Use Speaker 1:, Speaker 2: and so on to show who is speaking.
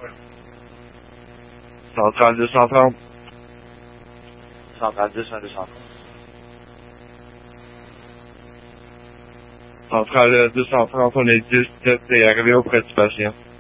Speaker 1: Centrale 230.
Speaker 2: Centrale 10, 230.
Speaker 1: Centrale 230, on est 10, 7 et arrivé auprès du patient.